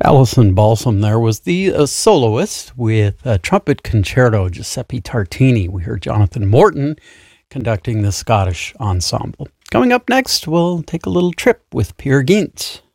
Alison Balsam there was the soloist with trumpet concerto Giuseppe Tartini. We heard Jonathan Morton conducting the Scottish ensemble. Coming up next, we'll take a little trip with Peer Gynt.